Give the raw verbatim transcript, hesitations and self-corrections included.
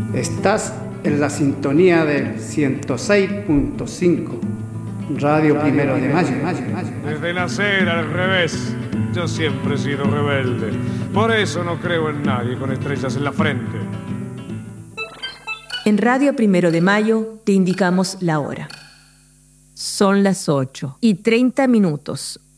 Estás en la sintonía del ciento seis punto cinco, Radio Primero de Mayo. Desde nacer al revés, yo siempre he sido rebelde. Por eso no creo en nadie con estrellas en la frente. En Radio Primero de Mayo te indicamos la hora. Son las ocho y treinta minutos.